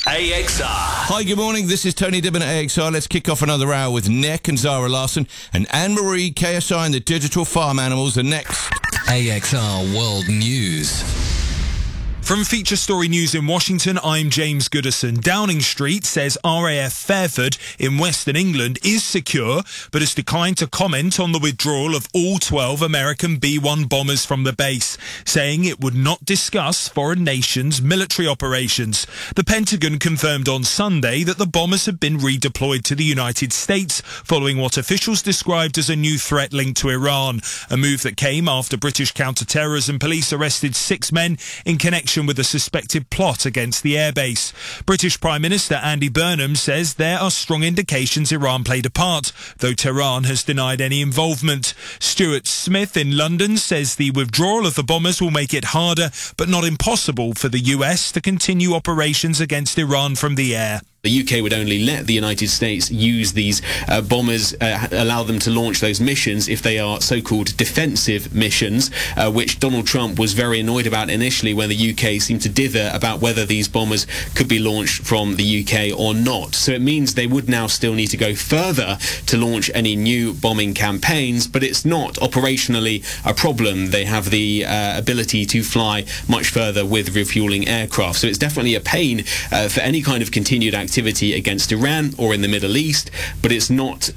AXR. Hi, good morning. This is Tony Dibben at AXR. Let's kick off another hour with Nick and Zara Larson and Anne-Marie KSI and the Digital Farm Animals are next. AXR World News. From Feature Story News in Washington, I'm James Goodison. Downing Street says RAF Fairford in Western England is secure, but has declined to comment on the withdrawal of all 12 American B-1 bombers from the base, saying it would not discuss foreign nations' military operations. The Pentagon confirmed on Sunday that the bombers have been redeployed to the United States, following what officials described as a new threat linked to Iran, a move that came after British counter-terrorism police arrested 6 men in connection with a suspected plot against the airbase. British Prime Minister Andy Burnham says there are strong indications Iran played a part, though Tehran has denied any involvement. Stuart Smith in London says the withdrawal of the bombers will make it harder, but not impossible, for the US to continue operations against Iran from the air. The UK would only let the United States use these bombers, allow them to launch those missions if they are so-called defensive missions, which Donald Trump was very annoyed about initially when the UK seemed to dither about whether these bombers could be launched from the UK or not. So it means they would now still need to go further to launch any new bombing campaigns, but it's not operationally a problem. They have the ability to fly much further with refueling aircraft. So it's definitely a pain for any kind of continued activity against Iran or in the Middle East, but it's not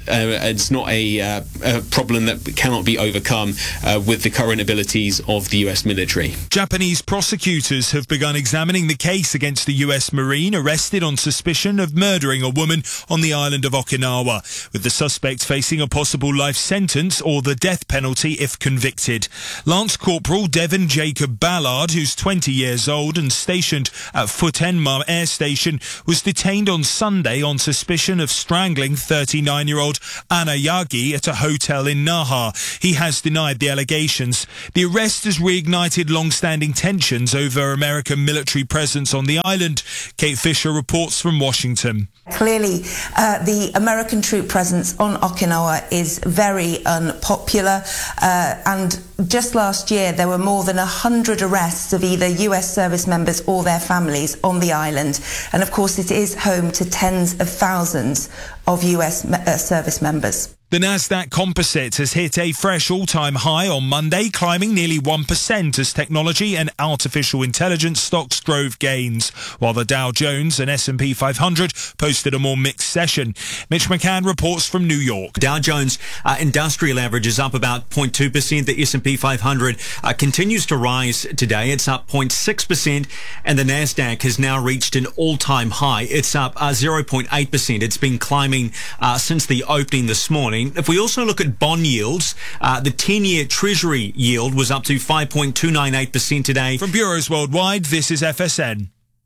a problem that cannot be overcome with the current abilities of the US military. Japanese prosecutors have begun examining the case against the US Marine arrested on suspicion of murdering a woman on the island of Okinawa, with the suspect facing a possible life sentence or the death penalty if convicted. Lance Corporal Devon Jacob Ballard, who's 20 years old and stationed at Futenma Air Station, was detained on Sunday on suspicion of strangling 39-year-old Anna Yagi at a hotel in Naha. He has denied the allegations. The arrest has reignited long-standing tensions over American military presence on the island. Kate Fisher reports from Washington. Clearly, the American troop presence on Okinawa is very unpopular, and just last year there were more than 100 arrests of either US service members or their families on the island, and of course it is home to tens of thousands of US service members. The Nasdaq Composite has hit a fresh all-time high on Monday, climbing nearly 1% as technology and artificial intelligence stocks drove gains, while the Dow Jones and S&P 500 posted a more mixed session. Mitch McCann reports from New York. Dow Jones industrial average is up about 0.2%. The S&P 500 continues to rise today. It's up 0.6%, and the Nasdaq has now reached an all-time high. It's up 0.8%. It's been climbing since the opening this morning. If we also look at bond yields, the 10-year Treasury yield was up to 5.298% today. From Bureaus Worldwide, this is FSN.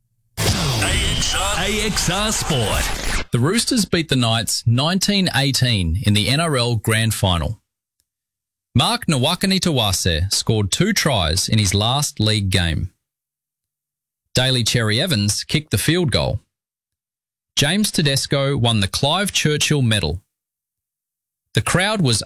AXR Sport. The Roosters beat the Knights 19-18 in the NRL Grand Final. Mark Nawaqanitawase scored 2 tries in his last league game. Daly Cherry Evans kicked the field goal. James Tedesco won the Clive Churchill Medal. The crowd was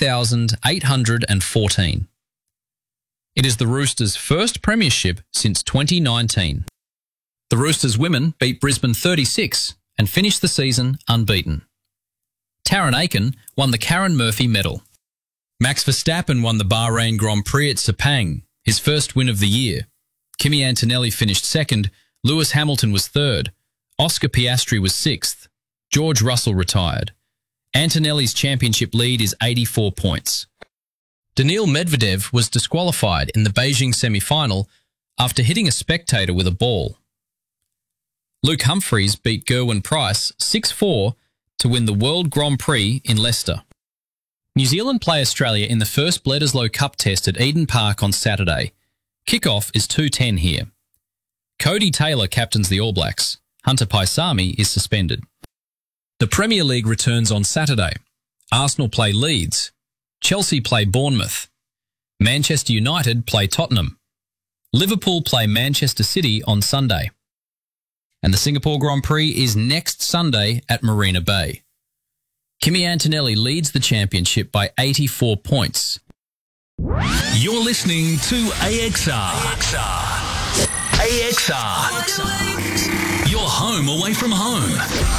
80,814. It is the Roosters' first premiership since 2019. The Roosters women beat Brisbane 36 and finished the season unbeaten. Taryn Aiken won the Karen Murphy Medal. Max Verstappen won the Bahrain Grand Prix at Sepang, his first win of the year. Kimi Antonelli finished second, Lewis Hamilton was third, Oscar Piastri was sixth, George Russell retired. Antonelli's championship lead is 84 points. Daniil Medvedev was disqualified in the Beijing semi-final after hitting a spectator with a ball. Luke Humphries beat Gerwyn Price 6-4 to win the World Grand Prix in Leicester. New Zealand play Australia in the first Bledisloe Cup test at Eden Park on Saturday. Kickoff is 2:10 here. Cody Taylor captains the All Blacks. Hunter Paisami is suspended. The Premier League returns on Saturday. Arsenal play Leeds. Chelsea play Bournemouth. Manchester United play Tottenham. Liverpool play Manchester City on Sunday. And the Singapore Grand Prix is next Sunday at Marina Bay. Kimi Antonelli leads the championship by 84 points. You're listening to AXR. AXR. Your home home away from home.